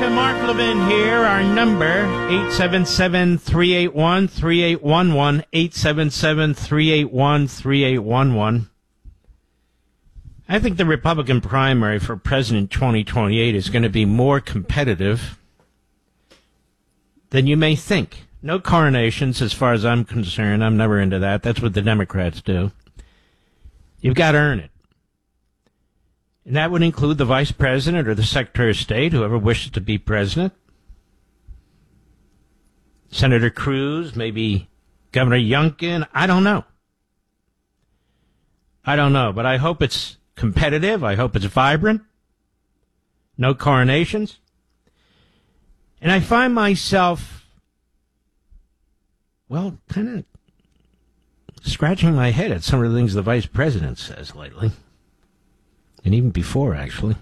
America, Mark Levin here. Our number, 877-381-3811, 877-381-3811. I think the Republican primary for President 2028 is going to be more competitive than you may think. No coronations as far as I'm concerned. I'm never into that. That's what the Democrats do. You've got to earn it. And that would include the vice president or the secretary of state, whoever wishes to be president. Senator Cruz, maybe Governor Youngkin. I don't know. But I hope it's competitive. I hope it's vibrant. No coronations. And I find myself, well, kind of scratching my head at some of the things the vice president says lately. And even before, actually.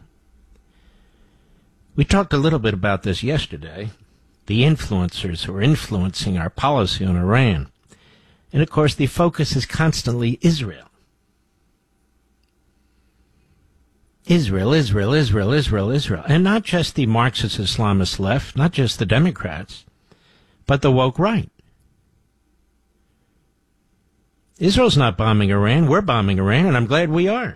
We talked a little bit about this yesterday. The influencers who are influencing our policy on Iran. And, of course, the focus is constantly Israel. Israel. And not just the Marxist Islamist left, not just the Democrats, but the woke right. Israel's not bombing Iran. We're bombing Iran, and I'm glad we are.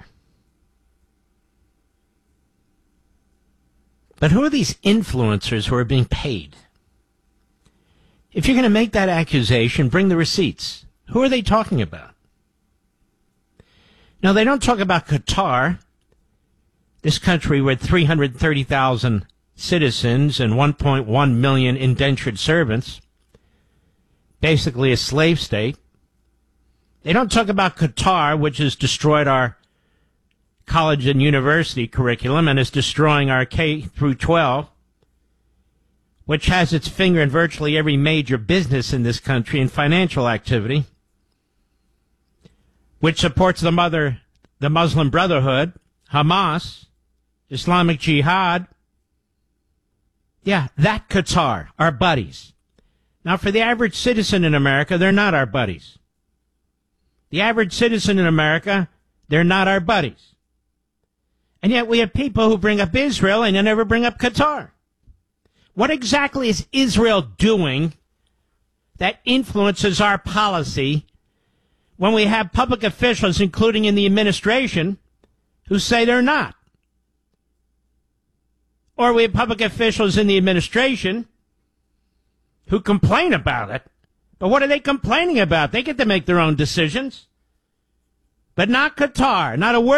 But who are these influencers who are being paid? If you're going to make that accusation, bring the receipts. Who are they talking about? Now, they don't talk about Qatar, this country with 330,000 citizens and 1.1 million indentured servants, basically a slave state. They don't talk about Qatar, which has destroyed our college and university curriculum and is destroying our K through 12, which has its finger in virtually every major business in this country and financial activity, which supports the Muslim Brotherhood, Hamas, Islamic Jihad. Yeah, that Qatar, our buddies. Now, for the average citizen in America, they're not our buddies. The average citizen in America, they're not our buddies. And yet we have people who bring up Israel and they never bring up Qatar. What exactly is Israel doing that influences our policy when we have public officials, including in the administration, who say they're not? Or we have public officials in the administration who complain about it. But what are they complaining about? They get to make their own decisions. But not Qatar, not a word.